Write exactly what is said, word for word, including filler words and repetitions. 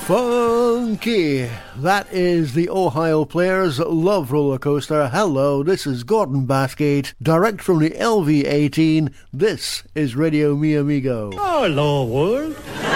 Funky. That is the Ohio Players' Love Roller Coaster. Hello, this is Gordon Bassgate, direct from the L V eighteen. This is Radio Mi Amigo. Hello, world.